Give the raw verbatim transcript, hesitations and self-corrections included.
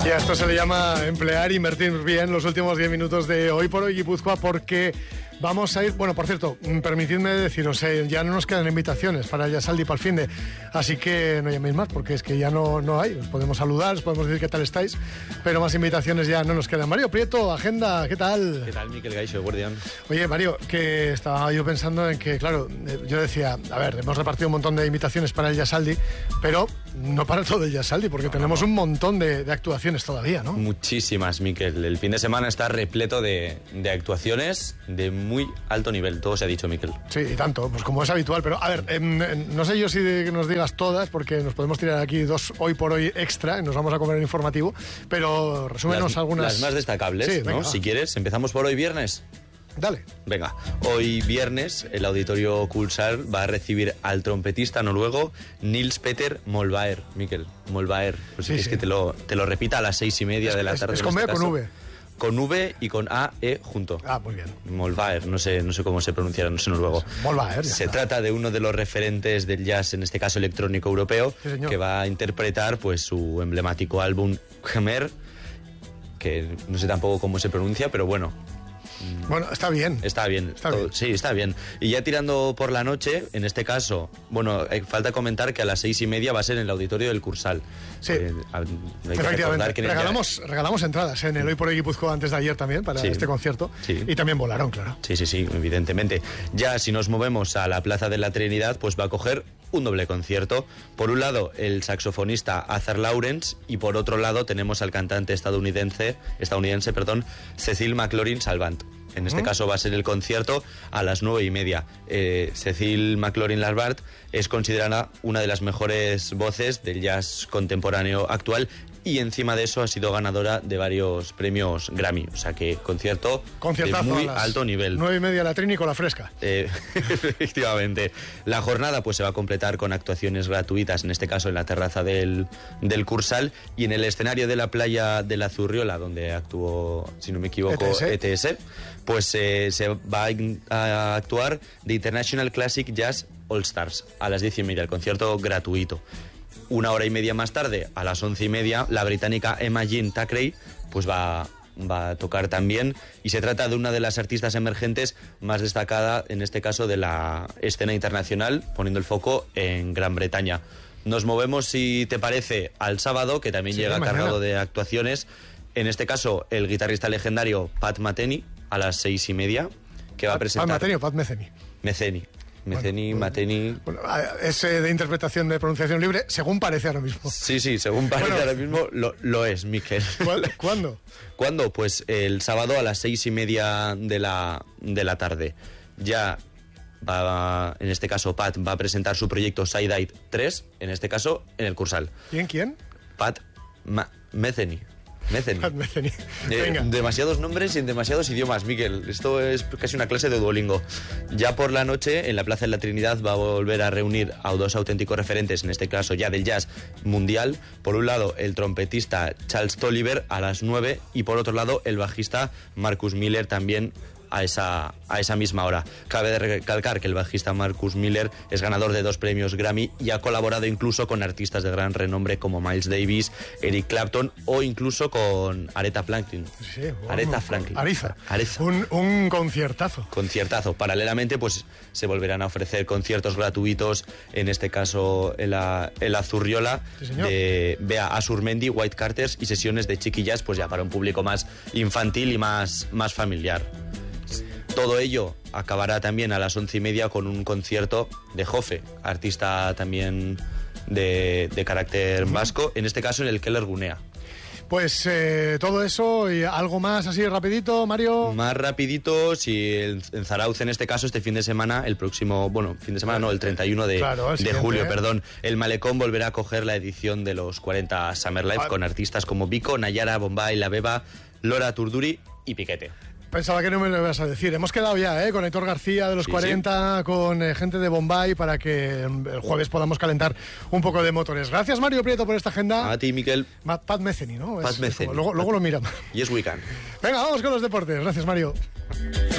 Y a esto se le llama emplear, invertir bien los últimos diez minutos de Hoy por Hoy Guipúzcoa, porque vamos a ir... Bueno, por cierto, permitidme deciros, eh, ya no nos quedan invitaciones para el Yasaldi para el finde, así que no llaméis más, porque es que ya no, no hay. Os podemos saludar, os podemos decir qué tal estáis, pero más invitaciones ya no nos quedan. Mario Prieto, agenda, ¿qué tal? ¿Qué tal, Miquel Gaixo, guardián? Oye, Mario, que estaba yo pensando en que, claro, yo decía, a ver, hemos repartido un montón de invitaciones para el Yasaldi, pero no para todo el Yasaldi, porque no, tenemos no. un montón de, de actuaciones todavía, ¿no? Muchísimas, Miquel. El fin de semana está repleto de, de actuaciones de muy alto nivel, todo se ha dicho, Miquel. Sí, y tanto, pues como es habitual, pero a ver, eh, no sé yo si de, que nos digas todas, porque nos podemos tirar aquí dos Hoy por Hoy extra, y nos vamos a comer el informativo, pero resúmenos las, algunas... Las más destacables, sí, venga, ¿no? Si quieres, empezamos por hoy viernes. Dale. Venga, hoy viernes el Auditorio Kullsal va a recibir al trompetista noruego Nils Petter Molvær, Miquel, Molvær, pues sí, si sí. es que te lo, te lo repita a las seis y media es, de la tarde. ¿Es, es con B o con V? Con V y con A, E junto. Ah, muy bien. Molvær, no sé, no sé cómo se pronunciará, no sé noruego. Molvær, Se está. trata de uno de los referentes del jazz, en este caso electrónico europeo, sí, que va a interpretar pues su emblemático álbum Khmer, que no sé tampoco cómo se pronuncia, pero bueno. Bueno, está bien. Está bien. Está todo, bien. Sí, está bien. Y ya tirando por la noche, en este caso, bueno, eh, falta comentar que a las seis y media va a ser en el auditorio del Kullsal. Sí. Eh, hay Efectivamente. Que regalamos, ya... regalamos entradas en el Hoy por Hoy Guipúzcoa antes de ayer también para sí. este concierto. Sí. Y también volaron, claro. Sí, sí, sí, evidentemente. Ya si nos movemos a la Plaza de la Trinidad, pues va a coger un doble concierto. Por un lado, el saxofonista Arthur Lawrence, y por otro lado tenemos al cantante estadounidense, estadounidense, perdón, Cecil McLaurin Salvant. En este uh-huh. caso va a ser el concierto a las nueve y media. Eh, Cecil McLaurin Salvant es considerada una de las mejores voces del jazz contemporáneo actual, y encima de eso ha sido ganadora de varios premios Grammy. O sea que concierto de muy alto nivel. Nueve y media la Trini con la fresca. Eh, efectivamente. La jornada pues se va a completar con actuaciones gratuitas, en este caso en la terraza del, del Kullsal, y en el escenario de la playa de la Zurriola, donde actuó, si no me equivoco, E T S, E T S pues eh, se va a actuar The International Classic Jazz All Stars a las diez y media, el concierto gratuito. Una hora y media más tarde, a las once y media, la británica Emma Jean Thackeray pues va, va a tocar también, y se trata de una de las artistas emergentes más destacada, en este caso de la escena internacional, poniendo el foco en Gran Bretaña. Nos movemos, si te parece, al sábado, que también sí, llega mañana, cargado de actuaciones. En este caso, el guitarrista legendario Pat Metheny, a las seis y media, que va Pat, a presentar... ¿Pat Metheny o Pat Metheny? Metheny. Metheny, bueno, Metheny... Bueno, es de interpretación de pronunciación libre, según parece ahora mismo. Sí, sí, según parece bueno, ahora mismo, lo, lo es, Miquel. ¿Cuándo? ¿Cuándo? Pues el sábado a las seis y media de la, de la tarde. Ya va, en este caso, Pat va a presentar su proyecto Side-Eye tres, en este caso, en el Kullsal. ¿Quién, quién? Pat Ma- Metheny. Metheny. Pat Metheny. Eh, demasiados nombres y en demasiados idiomas, Miquel. Esto es casi una clase de Duolingo. Ya por la noche, en la Plaza de la Trinidad, va a volver a reunir a dos auténticos referentes, en este caso ya del jazz mundial. Por un lado, el trompetista Charles Tolliver a las nueve, y por otro lado, el bajista Marcus Miller también a esa, a esa misma hora. Cabe recalcar que el bajista Marcus Miller es ganador de dos premios Grammy y ha colaborado incluso con artistas de gran renombre como Miles Davis, Eric Clapton o incluso con Aretha Franklin. Sí, bueno, Aretha Franklin. Ariza. Areza. Un, un conciertazo. Conciertazo. Paralelamente, pues se volverán a ofrecer conciertos gratuitos, en este caso en la, en la Zurriola, sí, de Bea Asurmendi, White Carters, y sesiones de chiquillas, pues ya para un público más infantil y más, más familiar. Todo ello acabará también a las once y media con un concierto de Jofe, artista también de, de carácter vasco, en este caso en el Keller Gunea. Pues eh, todo eso y algo más así rapidito, Mario. Más rapidito, si el, en Zarauz en este caso este fin de semana, el próximo, bueno, fin de semana no, el treinta y uno de, claro, de julio, ¿eh? perdón, el Malecón volverá a coger la edición de los cuarenta Summer Live ah. con artistas como Vico, Nayara, Bombay, La Beba, Lora Turduri y Piquete. Pensaba que no me lo ibas a decir. Hemos quedado ya, ¿eh? Con Héctor García de los sí, cuarenta, sí. con eh, gente de Bombay, para que el jueves podamos calentar un poco de motores. Gracias, Mario Prieto, por esta agenda. A ti, Miquel. Pat Metheny, ¿no? Pat Metheny. Luego, luego lo miramos. Yes, we can. Venga, vamos con los deportes. Gracias, Mario.